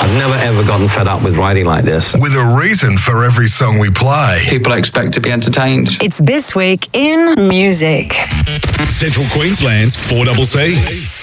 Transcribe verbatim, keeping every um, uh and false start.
I've never ever gotten fed up with writing like this. With a reason for every song we play. People expect to be entertained. It's This Week in Music. Central Queensland's four C C.